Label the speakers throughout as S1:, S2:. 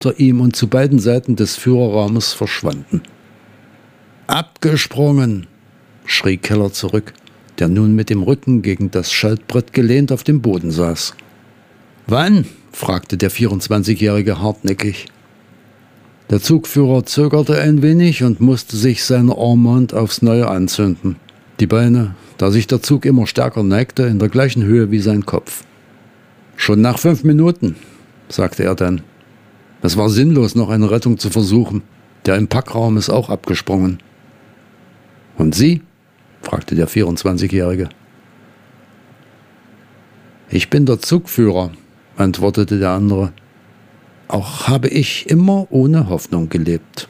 S1: hinter ihm und zu beiden Seiten des Führerraumes verschwanden. »Abgesprungen«, schrie Keller zurück, der nun mit dem Rücken gegen das Schaltbrett gelehnt auf dem Boden saß. »Wann?« fragte der 24-Jährige hartnäckig. Der Zugführer zögerte ein wenig und musste sich seine Ormond aufs Neue anzünden. Die Beine, da sich der Zug immer stärker neigte, in der gleichen Höhe wie sein Kopf. »Schon nach 5 Minuten«, sagte er dann. Es war sinnlos, noch eine Rettung zu versuchen. Der im Packraum ist auch abgesprungen. »Und Sie?« fragte der 24-Jährige. »Ich bin der Zugführer«, antwortete der andere. »Auch habe ich immer ohne Hoffnung gelebt.«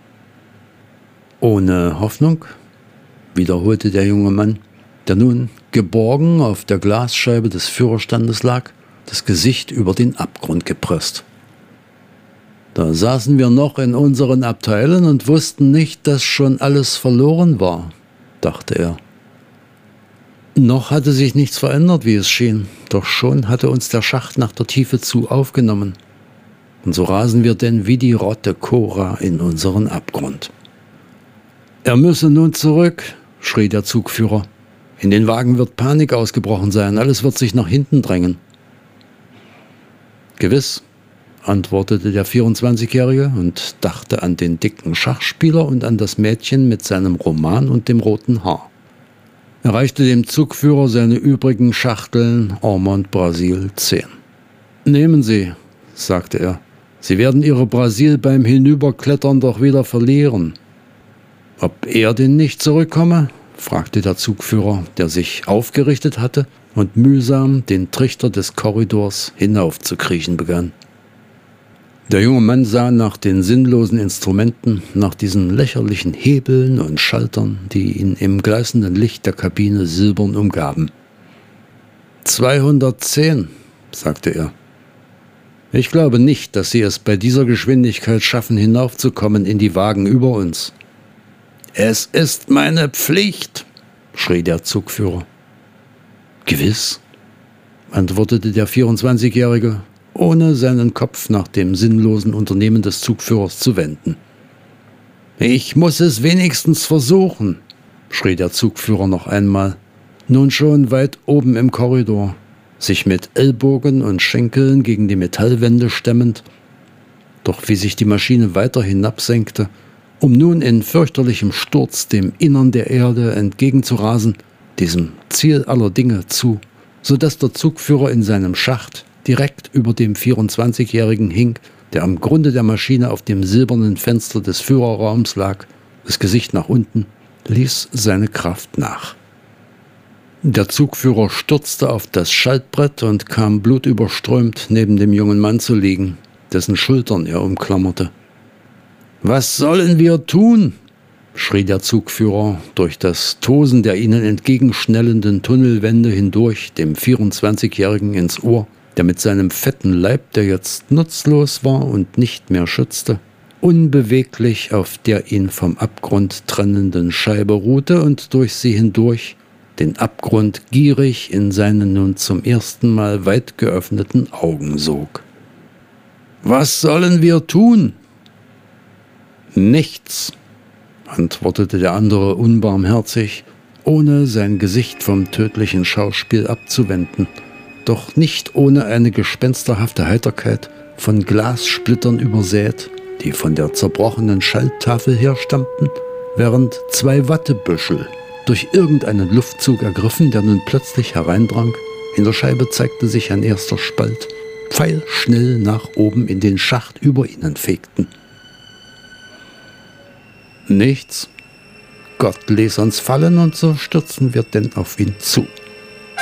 S1: »Ohne Hoffnung?«, wiederholte der junge Mann, der nun geborgen auf der Glasscheibe des Führerstandes lag, das Gesicht über den Abgrund gepresst. »Da saßen wir noch in unseren Abteilen und wussten nicht, dass schon alles verloren war«, dachte er. Noch hatte sich nichts verändert, wie es schien, doch schon hatte uns der Schacht nach der Tiefe zu aufgenommen. Und so rasen wir denn wie die Rotte Cora in unseren Abgrund. »Er müsse nun zurück«, schrie der Zugführer. »In den Wagen wird Panik ausgebrochen sein, alles wird sich nach hinten drängen.« »Gewiss«, antwortete der 24-Jährige und dachte an den dicken Schachspieler und an das Mädchen mit seinem Roman und dem roten Haar. Er reichte dem Zugführer seine übrigen Schachteln Ormond Brasil 10. »Nehmen Sie«, sagte er, »Sie werden Ihre Brasil beim Hinüberklettern doch wieder verlieren.« »Ob er denn nicht zurückkomme?«, fragte der Zugführer, der sich aufgerichtet hatte und mühsam den Trichter des Korridors hinaufzukriechen begann. Der junge Mann sah nach den sinnlosen Instrumenten, nach diesen lächerlichen Hebeln und Schaltern, die ihn im gleißenden Licht der Kabine silbern umgaben. »210«, sagte er. »Ich glaube nicht, dass Sie es bei dieser Geschwindigkeit schaffen, hinaufzukommen in die Wagen über uns.« »Es ist meine Pflicht«, schrie der Zugführer. »Gewiss«, antwortete der 24-Jährige, ohne seinen Kopf nach dem sinnlosen Unternehmen des Zugführers zu wenden. »Ich muss es wenigstens versuchen«, schrie der Zugführer noch einmal, nun schon weit oben im Korridor, sich mit Ellbogen und Schenkeln gegen die Metallwände stemmend. Doch wie sich die Maschine weiter hinabsenkte, um nun in fürchterlichem Sturz dem Innern der Erde entgegenzurasen, diesem Ziel aller Dinge zu, so dass der Zugführer in seinem Schacht direkt über dem 24-Jährigen hing, der am Grunde der Maschine auf dem silbernen Fenster des Führerraums lag, das Gesicht nach unten, ließ seine Kraft nach. Der Zugführer stürzte auf das Schaltbrett und kam blutüberströmt neben dem jungen Mann zu liegen, dessen Schultern er umklammerte. »Was sollen wir tun?«, schrie der Zugführer durch das Tosen der ihnen entgegenschnellenden Tunnelwände hindurch dem 24-Jährigen ins Ohr, der mit seinem fetten Leib, der jetzt nutzlos war und nicht mehr schützte, unbeweglich auf der ihn vom Abgrund trennenden Scheibe ruhte und durch sie hindurch den Abgrund gierig in seine nun zum ersten Mal weit geöffneten Augen sog. »Was sollen wir tun?« »Nichts«, antwortete der andere unbarmherzig, ohne sein Gesicht vom tödlichen Schauspiel abzuwenden, doch nicht ohne eine gespensterhafte Heiterkeit, von Glassplittern übersät, die von der zerbrochenen Schalttafel herstammten, während 2 Wattebüschel durch irgendeinen Luftzug ergriffen, der nun plötzlich hereindrang. In der Scheibe zeigte sich ein erster Spalt, pfeilschnell nach oben in den Schacht über ihnen fegten. »Nichts. Gott ließ uns fallen und so stürzen wir denn auf ihn zu.«